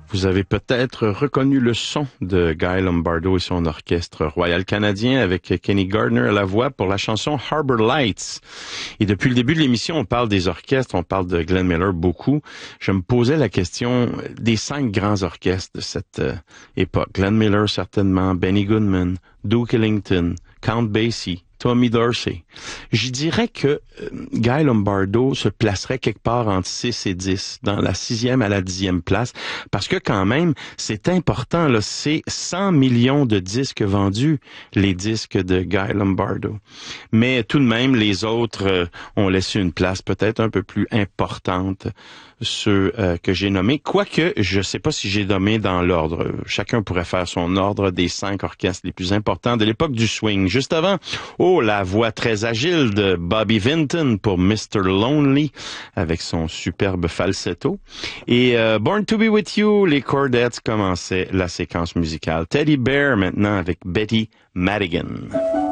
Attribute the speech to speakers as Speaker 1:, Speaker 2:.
Speaker 1: Vous avez peut-être reconnu le son de Guy Lombardo et son orchestre royal canadien avec Kenny Gardner à la voix pour la chanson Harbor Lights. Et depuis le début de l'émission, on parle des orchestres, on parle de Glenn Miller beaucoup. Je me posais la question des 5 grands orchestres de cette époque. Glenn Miller certainement, Benny Goodman, Duke Ellington, Count Basie, Tommy Dorsey. Je dirais que Guy Lombardo se placerait quelque part entre 6 et 10, dans la 6e à la 10e place, parce que quand même, c'est important, là, c'est 100 millions de disques vendus, les disques de Guy Lombardo. Mais tout de même, les autres ont laissé une place peut-être un peu plus importante, ceux que j'ai nommés. Quoique, je sais pas si j'ai nommé dans l'ordre. Chacun pourrait faire son ordre des 5 orchestres les plus importants de l'époque du swing. Juste avant, la voix très agile de Bobby Vinton pour Mr. Lonely avec son superbe falsetto. Et Born to be with you, les Chordettes commençaient la séquence musicale. Teddy Bear maintenant avec Betty Madigan.